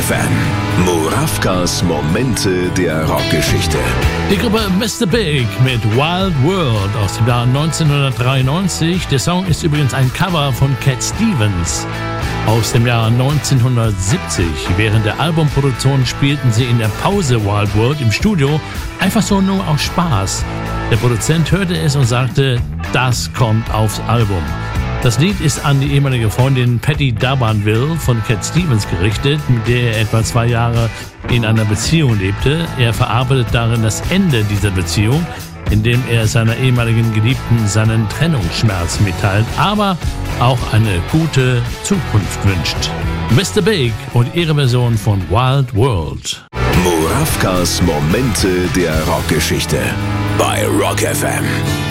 FM. Murawkas Momente der Rockgeschichte. Die Gruppe Mr. Big mit Wild World aus dem Jahr 1993. Der Song ist übrigens ein Cover von Cat Stevens aus dem Jahr 1970. Während der Albumproduktion spielten sie in der Pause Wild World im Studio, einfach so nur aus Spaß. Der Produzent hörte es und sagte, das kommt aufs Album. Das Lied ist an die ehemalige Freundin Patty D'Urbanville von Cat Stevens gerichtet, mit der er etwa 2 Jahre in einer Beziehung lebte. Er verarbeitet darin das Ende dieser Beziehung, indem er seiner ehemaligen Geliebten seinen Trennungsschmerz mitteilt, aber auch eine gute Zukunft wünscht. Mr. Big und ihre Version von Wild World. Murawkas Momente der Rockgeschichte bei Rock FM.